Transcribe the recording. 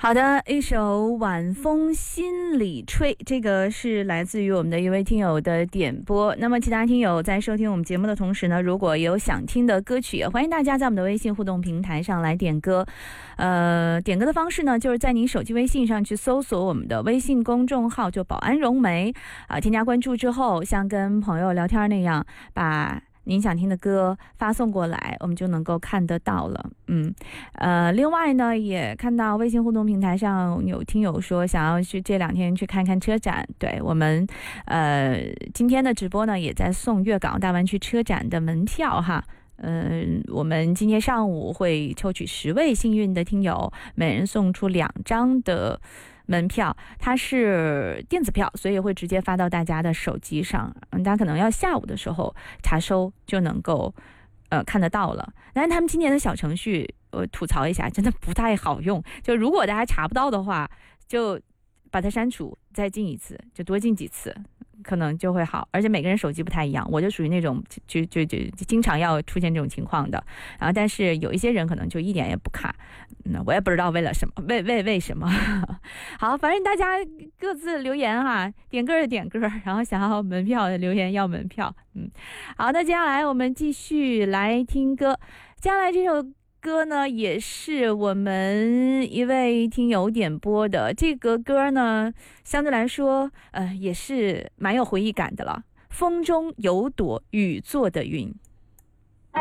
好的，一首晚风心里吹，这个是来自于我们的一位听友的点播。那么其他听友在收听我们节目的同时呢，如果有想听的歌曲，也欢迎大家在我们的微信互动平台上来点歌。点歌的方式呢，就是在您手机微信上去搜索我们的微信公众号，就保安融媒添加关注之后，像跟朋友聊天那样，把您想听的歌发送过来，我们就能够看得到了。另外呢，也看到微信互动平台上有听友说想要去这2天去看看车展。对，我们今天的直播呢，也在送粤港澳大湾区车展的门票哈。我们今天上午会抽取10位幸运的听友，每人送出2张的门票，它是电子票，所以会直接发到大家的手机上，大家可能要下午的时候查收就能够看得到了。但是他们今年的小程序我吐槽一下，真的不太好用，就如果大家查不到的话，就把它删除，再进一次，就多进几次可能就会好。而且每个人手机不太一样，我就属于那种就经常要出现这种情况的，然后但是有一些人可能就一点也不卡，我也不知道为了什么，为什么好，反正大家各自留言哈，点歌的点歌，然后想要门票的留言要门票。好，那接下来我们继续来听歌。接下来这首歌呢，也是我们一位听友点播的。这个歌呢，相对来说，也是蛮有回忆感的了。风中有朵雨做的云。